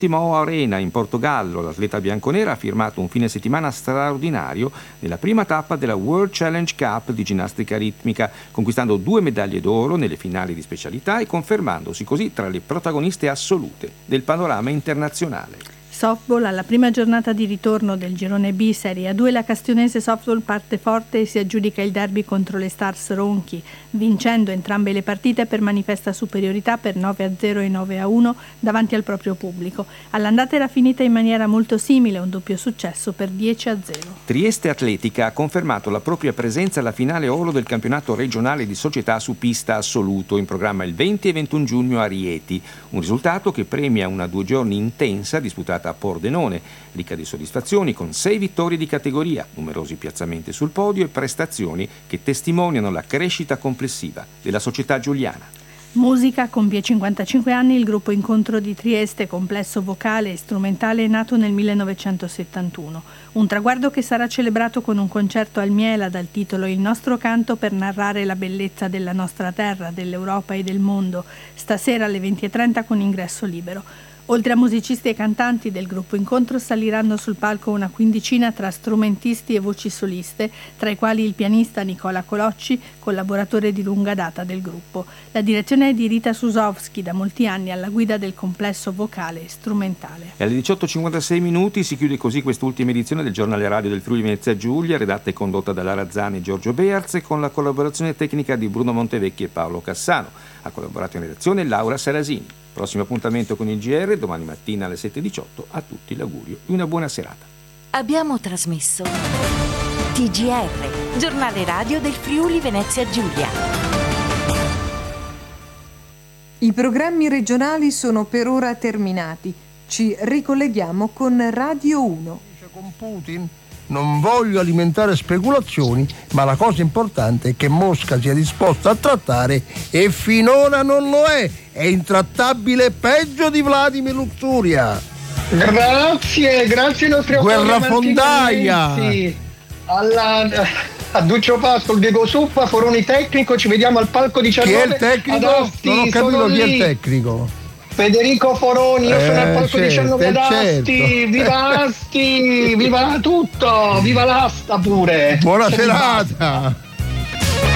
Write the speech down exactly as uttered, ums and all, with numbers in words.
Timão Arena in Portogallo, l'atleta bianconera ha firmato un fine settimana straordinario nella prima tappa della World Challenge Cup di ginnastica ritmica, conquistando due medaglie d'oro nelle finali di specialità e confermandosi così tra le protagoniste assolute del panorama internazionale. Softball, alla prima giornata di ritorno del girone B Serie A due, la castionese Softball parte forte e si aggiudica il derby contro le Stars Ronchi, vincendo entrambe le partite per manifesta superiorità per nove a zero e nove a uno davanti al proprio pubblico. All'andata era finita in maniera molto simile, un doppio successo per dieci a zero. Trieste Atletica ha confermato la propria presenza alla finale oro del campionato regionale di società su pista assoluto, in programma il venti e ventuno giugno a Rieti, un risultato che premia una due giorni intensa disputata a Pordenone, ricca di soddisfazioni con sei vittorie di categoria, numerosi piazzamenti sul podio e prestazioni che testimoniano la crescita complessiva della società giuliana. Musica, compie cinquantacinque anni il gruppo Incontro di Trieste, complesso vocale e strumentale nato nel millenovecentosettantuno. Un traguardo che sarà celebrato con un concerto al Miela dal titolo Il nostro canto per narrare la bellezza della nostra terra, dell'Europa e del mondo, stasera alle venti e trenta con ingresso libero. Oltre a musicisti e cantanti del gruppo Incontro saliranno sul palco una quindicina tra strumentisti e voci soliste, tra i quali il pianista Nicola Colocci, collaboratore di lunga data del gruppo. La direzione è di Rita Susovski, da molti anni alla guida del complesso vocale e strumentale. E alle diciotto e cinquantasei minuti si chiude così quest'ultima edizione del giornale radio del Friuli Venezia Giulia, redatta e condotta da Lara Zani e Giorgio Bearz, e con la collaborazione tecnica di Bruno Montevecchi e Paolo Cassano. Ha collaborato in redazione Laura Sarasini. Prossimo appuntamento con il G R domani mattina alle sette e diciotto. A tutti l'augurio di una buona serata. Abbiamo trasmesso T G R, giornale radio del Friuli Venezia Giulia. I programmi regionali sono per ora terminati. Ci ricolleghiamo con Radio uno. Con Putin non voglio alimentare speculazioni, ma la cosa importante è che Mosca sia disposta a trattare, e finora non lo è. È intrattabile, peggio di Vladimir Luxuria. Grazie, grazie ai nostri guerrafondaia. Alla a Duccio Pasco, Diego Suppa, Foroni tecnico, ci vediamo al palco diciannove. Chi è il tecnico? Asti, non ho capito chi è il tecnico. Federico Foroni, io eh, sono al palco certo, diciannove ad Asti, certo. viva Asti, viva tutto, viva l'asta pure. Buona serata.